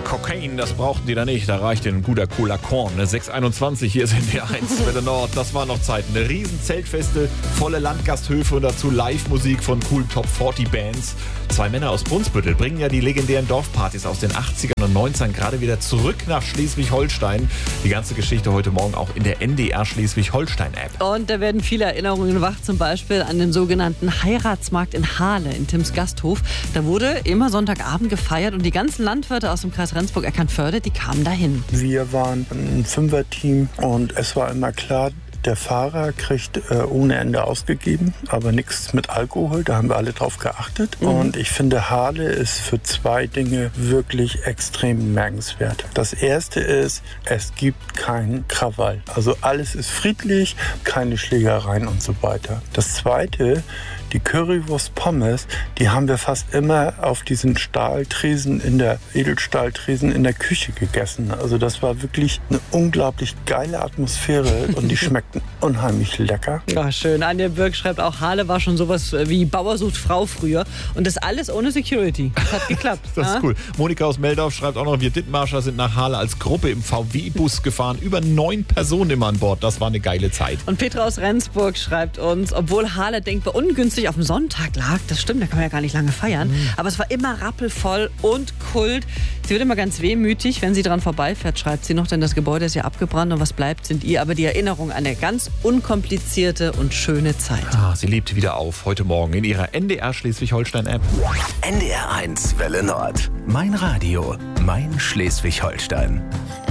Cocaine, das brauchten die da nicht. Da reicht ein guter Cola Korn. 6,21, hier sind wir 1, Welle Nord. Das war noch Zeiten. Eine riesen Zeltfeste, volle Landgasthöfe und dazu Live-Musik von coolen Top 40 Bands. 2 Männer aus Brunsbüttel bringen ja die legendären Dorfpartys aus den 80ern und 90ern gerade wieder zurück nach Schleswig-Holstein. Die ganze Geschichte heute Morgen auch in der NDR Schleswig-Holstein-App. Und da werden viele Erinnerungen wach, zum Beispiel an den sogenannten Heiratsmarkt in Hahle in Tims Gasthof. Da wurde immer Sonntagabend gefeiert und die ganzen Landwirte aus dem Kreis Rendsburg-Eckernförde, die kamen dahin. Wir waren ein 5er-Team und es war immer klar, der Fahrer kriegt ohne Ende ausgegeben, aber nichts mit Alkohol, da haben wir alle drauf geachtet. Und ich finde, Hahle ist für 2 Dinge wirklich extrem merkenswert. Das erste ist, es gibt keinen Krawall. Also alles ist friedlich, keine Schlägereien und so weiter. Das zweite, die Currywurst Pommes, die haben wir fast immer auf diesen Edelstahltresen in der Küche gegessen. Also das war wirklich eine unglaublich geile Atmosphäre und die schmeckten unheimlich lecker. Ja, schön. Anja Birk schreibt auch, Hahle war schon sowas wie Bauer sucht Frau früher. Und das alles ohne Security. Das hat geklappt. Das ist cool. Monika aus Meldorf schreibt auch noch, wir Dithmarscher sind nach Hahle als Gruppe im VW-Bus gefahren. Über 9 Personen immer an Bord. Das war eine geile Zeit. Und Petra aus Rendsburg schreibt uns, obwohl Hahle denkbar ungünstig auf dem Sonntag lag, das stimmt, da kann man ja gar nicht lange feiern, aber es war immer rappelvoll und Kult. Sie wird immer ganz wehmütig, wenn sie dran vorbeifährt, schreibt sie noch, denn das Gebäude ist ja abgebrannt und was bleibt, sind ihr aber die Erinnerung an eine ganz unkomplizierte und schöne Zeit. Sie lebt wieder auf heute Morgen in ihrer NDR Schleswig-Holstein-App. NDR 1 Welle Nord. Mein Radio, mein Schleswig-Holstein.